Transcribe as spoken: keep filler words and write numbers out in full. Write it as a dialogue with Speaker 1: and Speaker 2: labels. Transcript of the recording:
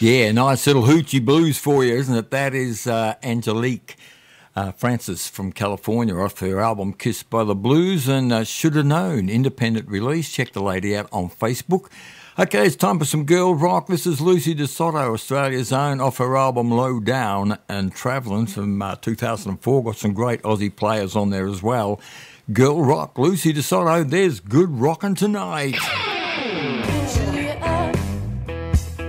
Speaker 1: Yeah, nice little hoochie blues for you, isn't it? That is uh, Angelique uh, Francis from California off her album Kissed by the Blues, and uh, Should Have Known, independent release. Check the lady out on Facebook. Okay, it's time for some girl rock. This is Lucy DeSoto, Australia's own, off her album Low Down and Travelling from uh, two thousand four. Got some great Aussie players on there as well. Girl rock, Lucy DeSoto, there's good rockin' tonight.